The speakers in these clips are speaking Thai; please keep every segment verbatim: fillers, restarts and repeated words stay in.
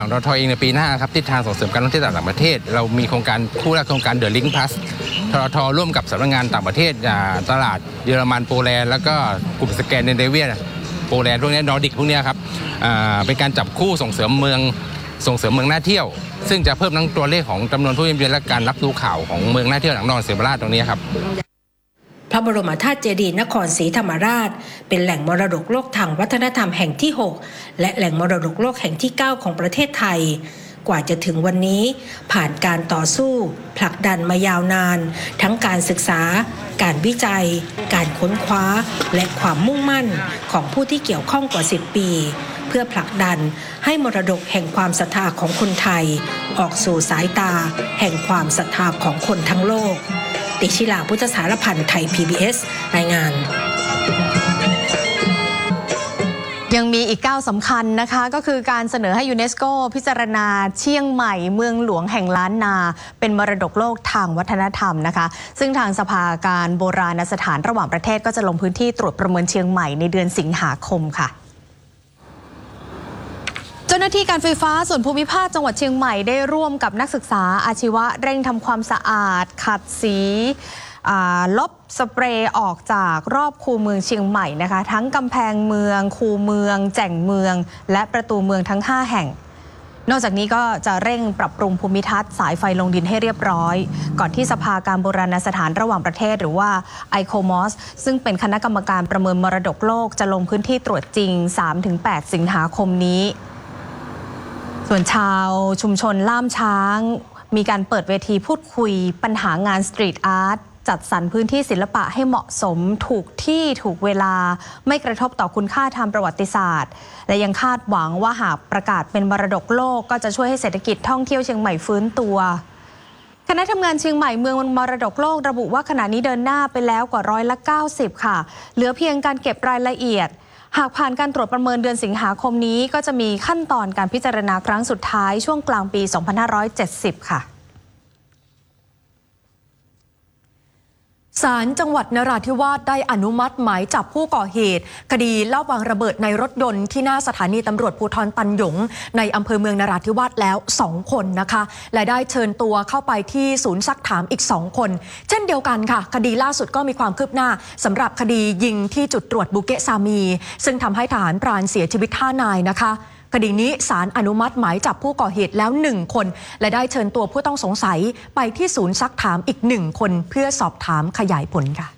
เราทอเองในปีหน้าครับทิศทางส่งเสริมการท่องเที่ยวต่างประเทศเรามีโครงการคู่แรกโครงการเดอะลิงก์พลัสทรทร่วมกับสำนักงานต่างประเทศตลาดเยอรมันโปแลนด์แล้วก็กลุ่มสแกนดิเนเวียโปแลนด์พวกนี้นอร์ดิกพวกนี้ครับเป็นการจับคู่ส่งเสริมเมืองส่งเสริมเมืองน่าเที่ยวซึ่งจะเพิ่มทั้งตัวเลขของจำนวนผู้เยี่ยมและการรับรู้ข่าวของเมืองน่าเที่ยวหลังนอนเสียบราชตรงนี้ครับพระบรมธาตุเจดีย์นครศรีธรรมราชเป็นแหล่งมรดกโลกทางวัฒนธรรมแห่งที่หกและแหล่งมรดกโลกแห่งที่เก้าของประเทศไทยกว่าจะถึงวันนี้ผ่านการต่อสู้ผลักดันมายาวนานทั้งการศึกษาการวิจัยการค้นคว้าและความมุ่งมั่นของผู้ที่เกี่ยวข้องกว่าสิบปีเพื่อผลักดันให้มรดกแห่งความศรัทธาของคนไทยออกสู่สายตาแห่งความศรัทธาของคนทั้งโลกติชิลาพุทธสารพันธ์ไทย พี บี เอส รายงานยังมีอีกก้าวสำคัญนะคะก็คือการเสนอให้ยูเนสโกพิจารณาเชียงใหม่เมืองหลวงแห่งล้านนาเป็นมรดกโลกทางวัฒนธรรมนะคะซึ่งทางสภาการโบราณสถานระหว่างประเทศก็จะลงพื้นที่ตรวจประเมินเชียงใหม่ในเดือนสิงหาคมค่ะเจ้าหน้าที่การไฟฟ้าส่วนภูมิภาคจังหวัดเชียงใหม่ได้ร่วมกับนักศึกษาอาชีวะเร่งทำความสะอาดขัดสีลบสเปรย์ออกจากรอบคูเมืองเชียงใหม่นะคะทั้งกำแพงเมืองคูเมืองแจ่งเมืองและประตูเมืองทั้งห้าแห่งนอกจากนี้ก็จะเร่งปรับปรุงภูมิทัศน์สายไฟลงดินให้เรียบร้อยก่อนที่สภาการโบราณสถานระหว่างประเทศหรือว่า ไอ ซี โอ เอ็ม โอ เอส ซึ่งเป็นคณะกรรมการประเมินมรดกโลกจะลงพื้นที่ตรวจจริง สามถึงแปด สิงหาคมนี้ส่วนชาวชุมชนล่ามช้างมีการเปิดเวทีพูดคุยปัญหางานสตรีทอาร์ตจัดสรรพื้นที่ศิลปะให้เหมาะสมถูกที่ถูกเวลาไม่กระทบต่อคุณค่าทางประวัติศาสตร์และยังคาดหวังว่าหากประกาศเป็นมรดกโลกก็จะช่วยให้เศรษฐกิจท่องเที่ยวเชียงใหม่ฟื้นตัวคณะทำงานเชียงใหม่เมืองมรดกโลกระบุว่าขณะนี้เดินหน้าไปแล้วกว่าร้อยละเก้าสิบค่ะเหลือเพียงการเก็บรายละเอียดหากผ่านการตรวจประเมินเดือนสิงหาคมนี้ก็จะมีขั้นตอนการพิจารณาครั้งสุดท้ายช่วงกลางปีสองพันห้าร้อยเจ็ดสิบค่ะศาลจังหวัดนราธิวาสได้อนุมัติหมายจับผู้ก่อเหตุคดีลอบวางระเบิดในรถยนต์ที่หน้าสถานีตำรวจภูธรตันหยงในอำเภอเมืองนราธิวาสแล้วสองคนนะคะและได้เชิญตัวเข้าไปที่ศูนย์ซักถามอีกสองคนเช่นเดียวกันค่ะคดีล่าสุดก็มีความคืบหน้าสำหรับคดียิงที่จุดตรวจบูเกะซามีซึ่งทำให้ทหารพรานเสียชีวิตห้านายนะคะคดีนี้ศาลอนุมัติหมายจับผู้ก่อเหตุแล้วหนึ่งคนและได้เชิญตัวผู้ต้องสงสัยไปที่ศูนย์ซักถามอีกหนึ่งคนเพื่อสอบถามขยายผลค่ะ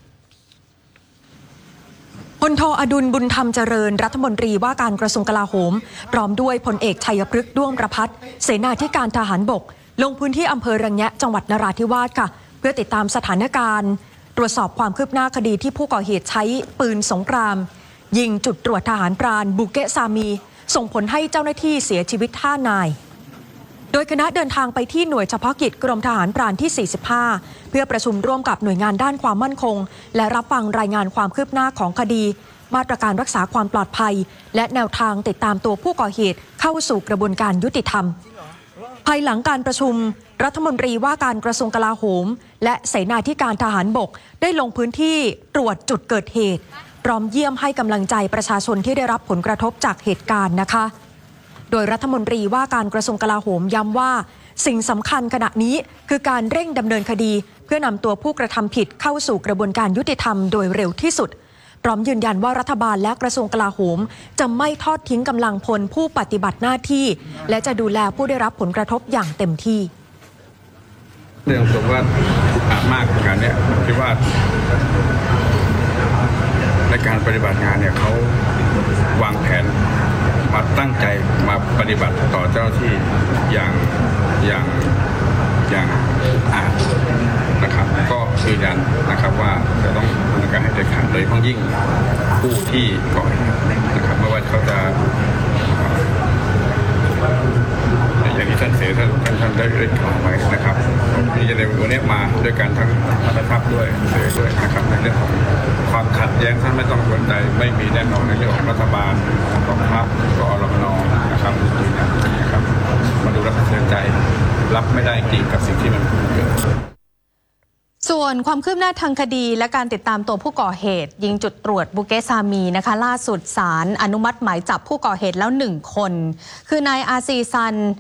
พลโทอดุลบุญธรรมเจริญรัฐมนตรีว่าการกระทรวงกลาโหมพร้อมด้วยพลเอกชัยพฤกษ์ด้วงประภัตเสนาธิการทหารบกลงพื้นที่อำเภอระแงะจังหวัดนราธิวาสค่ะเพื่อติดตามสถานการณ์ตรวจสอบความคืบหน้าคดีที่ผู้ก่อเหตุใช้ปืนสงครามยิงจุดตรวจทหารพรานบูเกะซามีส่งผลให้เจ้าหน้าที่เสียชีวิตห้านายโดยคณะเดินทางไปที่หน่วยเฉพาะกิจกรมทหารพรานที่สี่สิบห้าเพื่อประชุมร่วมกับหน่วยงานด้านความมั่นคงและรับฟังรายงานความคืบหน้าของคดีมาตรการรักษาความปลอดภัยและแนวทางติดตามตัวผู้ก่อเหตุเข้าสู่กระบวนการยุติธรรมภายหลังการประชุมรัฐมนตรีว่าการกระทรวงกลาโหมและเสนาธิการทหารบกได้ลงพื้นที่ตรวจจุดเกิดเหตุพร้อมเยี่ยมให้กำลังใจประชาชนที่ได้รับผลกระทบจากเหตุการณ์นะคะโดยรัฐมนตรีว่าการกระทรวงกลาโหมย้ำว่าสิ่งสำคัญขณะนี้คือการเร่งดำเนินคดีเพื่อนำตัวผู้กระทำผิดเข้าสู่กระบวนการยุติธรรมโดยเร็วที่สุดพร้อมยืนยันว่ารัฐบาลและกระทรวงกลาโหมจะไม่ทอดทิ้งกำลังพลผู้ปฏิบัติหน้าที่และจะดูแลผู้ได้รับผลกระทบอย่างเต็มที่เรื่องผมว่าอาจมากงานเนี้ยคิดว่าในการปฏิบัติงานเนี่ยเขาวางแผนมาตั้งใจมาปฏิบัติต่อเจ้าที่อย่างอย่างอย่างอาจนะครับก็ยืนยันนะครับว่าจะต้องดำเนินการให้เด็ดขาดเลยเพราะยิ่งผู้ที่ก่อเหตุนะครับไม่ว่าเขาจะอย่างที่ท่านเสท่านท่านได้เรียกร้องไว้นะครับที่จะในวันนี้มาด้วยกันทั้งรัฐบาลด้วยเสด้วยนะครับในเรื่องของความขัดแย้งท่านไม่ต้องสนใจไม่มีแน่นอนในเรื่องของรัฐบาลกองทัพกอรมนนะครับนะครับมาดูรัฐเตือนใจรับไม่ได้จริงกับสิ่งที่มันเกิดส่วนความคืบหน้าทางคดีและการติดตามตัวผู้ก่อเหตุยิงจุดตรวจบูเกะซามีนะคะล่าสุดศาลอนุมัติหมายจับผู้ก่อเหตุแล้วหนึ่งคนคือนายอาซีซัน